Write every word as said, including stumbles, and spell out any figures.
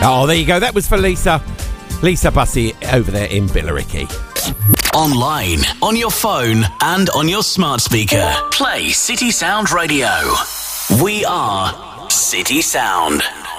Oh, there you go. That was for Lisa. Lisa Bussey over there in Billericay. Online, on your phone, and on your smart speaker. Play City Sound Radio. We are City Sound.